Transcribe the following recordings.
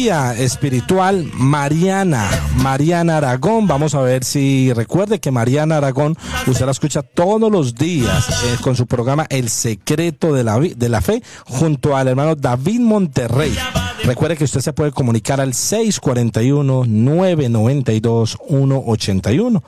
guía espiritual Mariana Aragón. Vamos a ver si recuerde que Mariana Aragón, usted la escucha todos los días con su programa El Secreto de la Fe, junto al hermano David Monterrey. Recuerde que usted se puede comunicar al 641-992-181,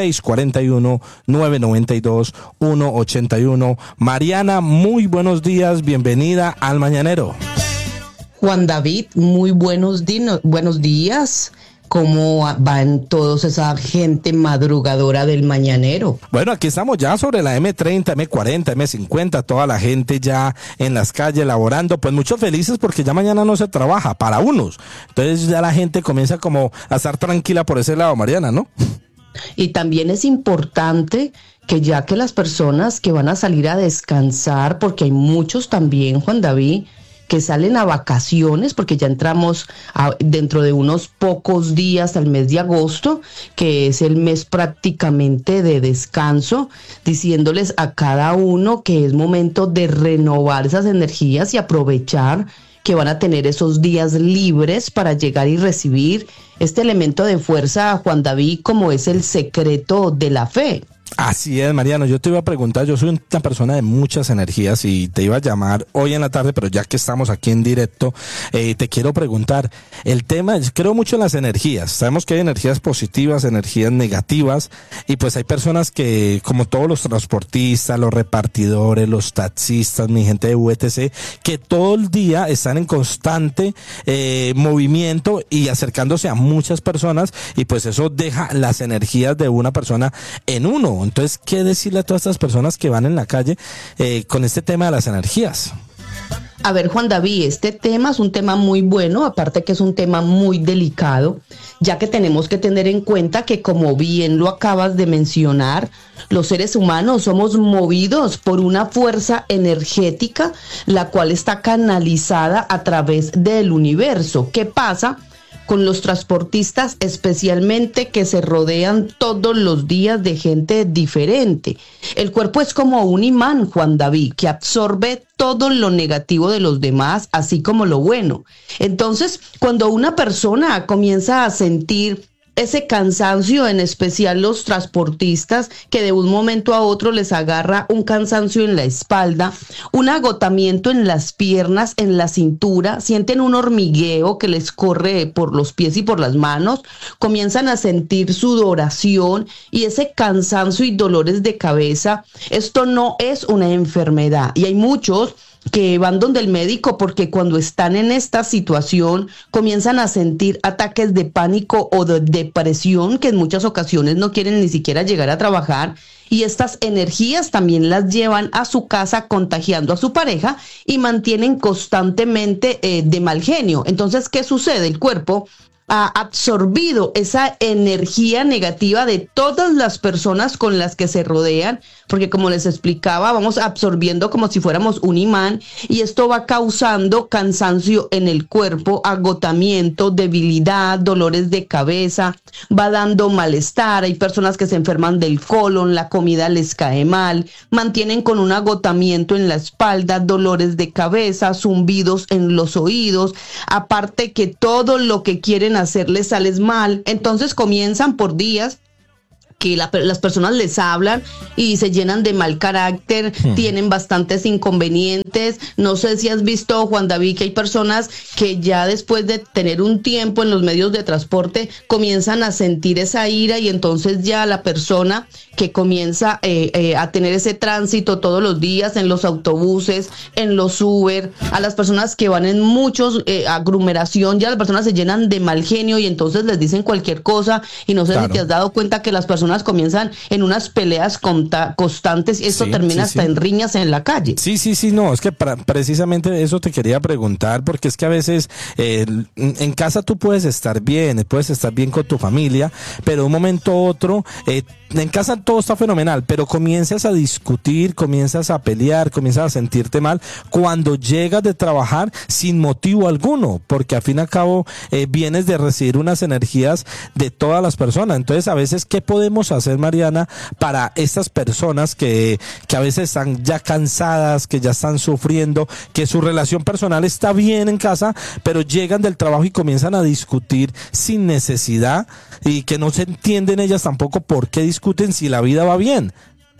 641-992-181. Mariana, muy buenos días, bienvenida al Mañanero. Juan David, muy buenos días. ¿Cómo van todos esa gente madrugadora del Mañanero? Bueno, aquí estamos ya sobre la M30, M40, M50, toda la gente ya en las calles laborando, pues muchos felices porque ya mañana no se trabaja, para unos. Entonces ya la gente comienza como a estar tranquila por ese lado, Mariana, ¿no? Y también es importante que ya que las personas que van a salir a descansar, porque hay muchos también, Juan David, que salen a vacaciones, porque ya entramos dentro de unos pocos días al mes de agosto, que es el mes prácticamente de descanso, diciéndoles a cada uno que es momento de renovar esas energías y aprovechar que van a tener esos días libres para llegar y recibir este elemento de fuerza, Juan David, como es el secreto de la fe. Así es, Mariano, yo te iba a preguntar, yo soy una persona de muchas energías y te iba a llamar hoy en la tarde, pero ya que estamos aquí en directo, te quiero preguntar, el tema, creo mucho en las energías, sabemos que hay energías positivas, energías negativas, y pues hay personas que, como todos los transportistas, los repartidores, los taxistas, mi gente de VTC, que todo el día están en constante movimiento y acercándose a muchas personas, y pues eso deja las energías de una persona en uno. Entonces, ¿qué decirle a todas estas personas que van en la calle con este tema de las energías? A ver, Juan David, este tema es un tema muy bueno, aparte que es un tema muy delicado, ya que tenemos que tener en cuenta que, como bien lo acabas de mencionar, los seres humanos somos movidos por una fuerza energética, la cual está canalizada a través del universo. ¿Qué pasa con los transportistas, especialmente que se rodean todos los días de gente diferente? El cuerpo es como un imán, Juan David, que absorbe todo lo negativo de los demás, así como lo bueno. Entonces, cuando una persona comienza a sentir ese cansancio, en especial los transportistas, que de un momento a otro les agarra un cansancio en la espalda, un agotamiento en las piernas, en la cintura, sienten un hormigueo que les corre por los pies y por las manos, comienzan a sentir sudoración y ese cansancio y dolores de cabeza. Esto no es una enfermedad y hay muchos que van donde el médico porque cuando están en esta situación comienzan a sentir ataques de pánico o de depresión, que en muchas ocasiones no quieren ni siquiera llegar a trabajar, y estas energías también las llevan a su casa contagiando a su pareja y mantienen constantemente de mal genio. Entonces, ¿qué sucede? El cuerpo ha absorbido esa energía negativa de todas las personas con las que se rodean, porque como les explicaba, vamos absorbiendo como si fuéramos un imán y esto va causando cansancio en el cuerpo, agotamiento, debilidad, dolores de cabeza, va dando malestar. Hay personas que se enferman del colon, la comida les cae mal, mantienen con un agotamiento en la espalda, dolores de cabeza, zumbidos en los oídos, aparte que todo lo que quieren hacerles sale mal. Entonces comienzan por días que las personas les hablan y se llenan de mal carácter, tienen bastantes inconvenientes. No sé si has visto, Juan David, que hay personas que ya después de tener un tiempo en los medios de transporte comienzan a sentir esa ira y entonces ya la persona que comienza a tener ese tránsito todos los días en los autobuses, en los Uber, a las personas que van en muchos aglomeración, ya las personas se llenan de mal genio y entonces les dicen cualquier cosa y no sé si te has dado cuenta que las personas comienzan en unas peleas constantes y esto termina hasta en riñas en la calle. Sí, no, es que precisamente eso te quería preguntar, porque es que a veces en casa tú puedes estar bien con tu familia, pero de un momento a otro en casa todo está fenomenal, pero comienzas a discutir, comienzas a pelear, comienzas a sentirte mal cuando llegas de trabajar sin motivo alguno, porque al fin y al cabo vienes de recibir unas energías de todas las personas. Entonces, a veces, ¿qué podemos hacer, Mariana, para estas personas que a veces están ya cansadas, que ya están sufriendo, que su relación personal está bien en casa, pero llegan del trabajo y comienzan a discutir sin necesidad y que no se entienden ellas tampoco por qué discuten si la vida va bien?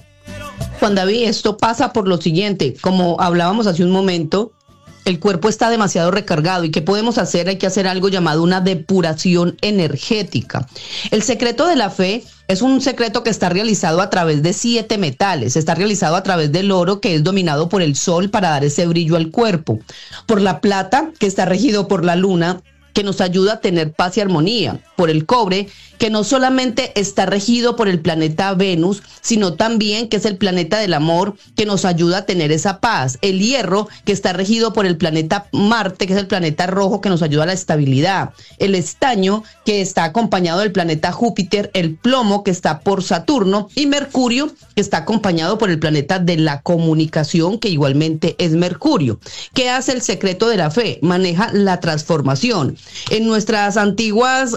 Juan David, esto pasa por lo siguiente, como hablábamos hace un momento, el cuerpo está demasiado recargado y ¿qué podemos hacer? Hay que hacer algo llamado una depuración energética. El secreto de la fe es un secreto que está realizado a través de 7 metales, está realizado a través del oro, que es dominado por el sol para dar ese brillo al cuerpo, por la plata, que está regido por la luna, que nos ayuda a tener paz y armonía, por el cobre, que no solamente está regido por el planeta Venus, sino también que es el planeta del amor, que nos ayuda a tener esa paz, el hierro, que está regido por el planeta Marte, que es el planeta rojo, que nos ayuda a la estabilidad, el estaño, que está acompañado del planeta Júpiter, el plomo, que está por Saturno, y Mercurio, que está acompañado por el planeta de la comunicación, que igualmente es Mercurio. ¿Qué hace el secreto de la fe? Maneja la transformación. En nuestras antiguas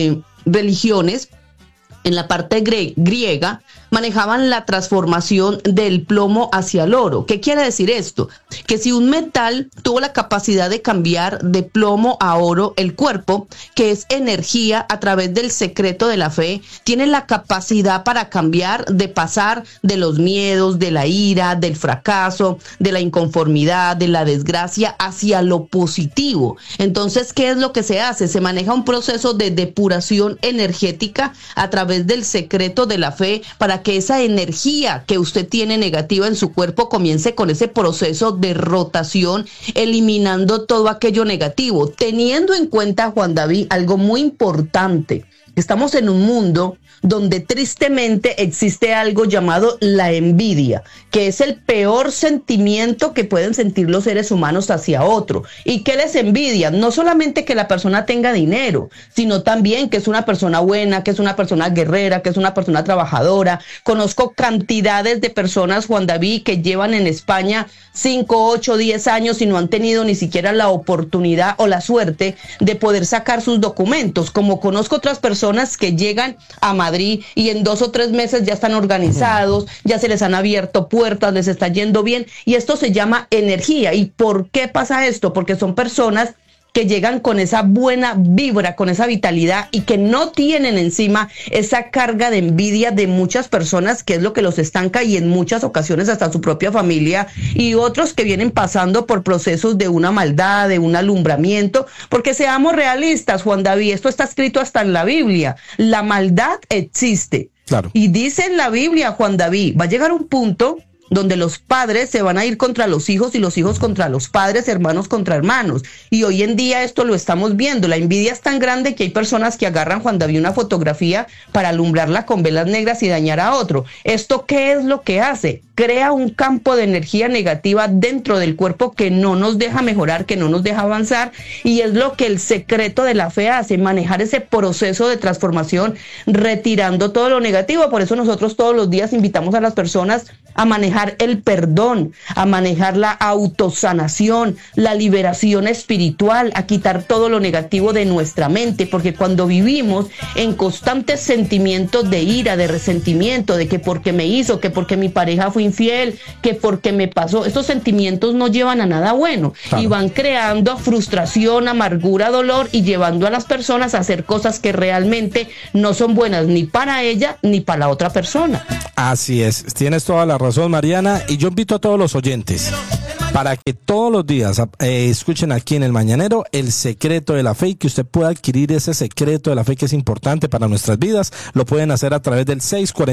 religiones, en la parte griega, manejaban la transformación del plomo hacia el oro. ¿Qué quiere decir esto? Que si un metal tuvo la capacidad de cambiar de plomo a oro, el cuerpo, que es energía a través del secreto de la fe, tiene la capacidad para cambiar, de pasar de los miedos, de la ira, del fracaso, de la inconformidad, de la desgracia, hacia lo positivo. Entonces, ¿qué es lo que se hace? Se maneja un proceso de depuración energética a través del secreto de la fe para que esa energía que usted tiene negativa en su cuerpo comience con ese proceso de rotación, eliminando todo aquello negativo, teniendo en cuenta, Juan David, algo muy importante. Estamos en un mundo donde tristemente existe algo llamado la envidia, que es el peor sentimiento que pueden sentir los seres humanos hacia otro. ¿Y qué les envidian? No solamente que la persona tenga dinero, sino también que es una persona buena, que es una persona guerrera, que es una persona trabajadora. Conozco cantidades de personas, Juan David, que llevan en España 5, 8, 10 años y no han tenido ni siquiera la oportunidad o la suerte de poder sacar sus documentos, como conozco otras personas que llegan a Madrid y en 2 o 3 meses ya están organizados, ya se les han abierto puertas, les está yendo bien, y esto se llama energía. ¿Y por qué pasa esto? Porque son personas que llegan con esa buena vibra, con esa vitalidad y que no tienen encima esa carga de envidia de muchas personas, que es lo que los estanca, y en muchas ocasiones hasta su propia familia, y otros que vienen pasando por procesos de una maldad, de un alumbramiento, porque seamos realistas, Juan David, esto está escrito hasta en la Biblia, la maldad existe. Claro. Y dice en la Biblia, Juan David, va a llegar un punto donde los padres se van a ir contra los hijos y los hijos contra los padres, hermanos contra hermanos. Y hoy en día esto lo estamos viendo. La envidia es tan grande que hay personas que agarran, Juan David, una fotografía para alumbrarla con velas negras y dañar a otro. ¿Esto qué es lo que hace? Crea un campo de energía negativa dentro del cuerpo que no nos deja mejorar, que no nos deja avanzar, y es lo que el secreto de la fe hace, manejar ese proceso de transformación, retirando todo lo negativo. Por eso nosotros todos los días invitamos a las personas a manejar el perdón, a manejar la autosanación, la liberación espiritual, a quitar todo lo negativo de nuestra mente, porque cuando vivimos en constantes sentimientos de ira, de resentimiento, de que porque me hizo, que porque mi pareja fue infiel, que porque me pasó, estos sentimientos no llevan a nada bueno. Claro. Y van creando frustración, amargura, dolor, y llevando a las personas a hacer cosas que realmente no son buenas ni para ella ni para la otra persona. Así es, tienes toda la razón, Mariana, y yo invito a todos los oyentes para que todos los días escuchen aquí en El Mañanero el secreto de la fe, y que usted pueda adquirir ese secreto de la fe que es importante para nuestras vidas. Lo pueden hacer a través del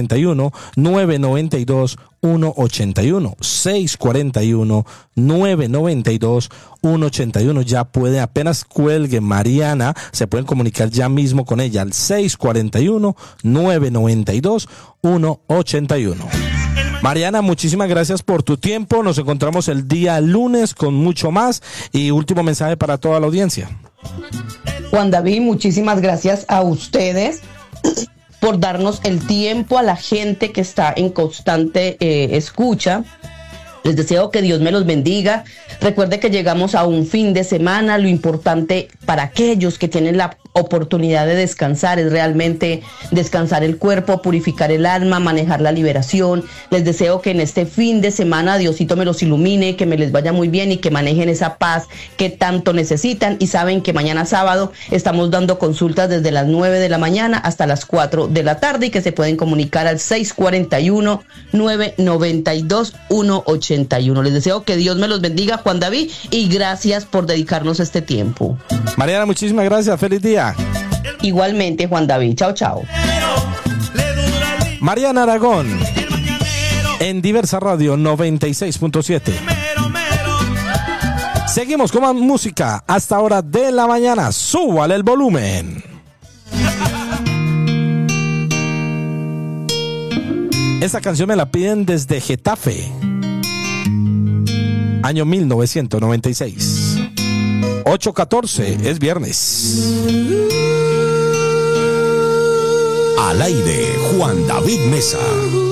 641-992-181, 641-992-181. Ya puede, apenas cuelgue Mariana, se pueden comunicar ya mismo con ella al 641-992-181. Mariana, muchísimas gracias por tu tiempo. Nos encontramos el día lunes con mucho más. Y último mensaje para toda la audiencia. Juan David, muchísimas gracias a ustedes por darnos el tiempo a la gente que está en constante escucha. Les deseo que Dios me los bendiga. Recuerde que llegamos a un fin de semana. Lo importante para aquellos que tienen la oportunidad de descansar es realmente descansar el cuerpo, purificar el alma, manejar la liberación. Les deseo que en este fin de semana Diosito me los ilumine, que me les vaya muy bien y que manejen esa paz que tanto necesitan. Y saben que mañana sábado estamos dando consultas desde las 9 de la mañana hasta las 4 de la tarde y que se pueden comunicar al 641-992-181. Les deseo que Dios me los bendiga, Juan David, y gracias por dedicarnos este tiempo. Mariana, muchísimas gracias. Feliz día. Igualmente, Juan David. Chao, chao. Mariana Aragón, en Diversa Radio 96.7. Seguimos con más música hasta hora de la mañana. Súbale el volumen. Esta canción me la piden desde Getafe, año 1996. 8:14, es viernes. Al aire, Juan David Mesa.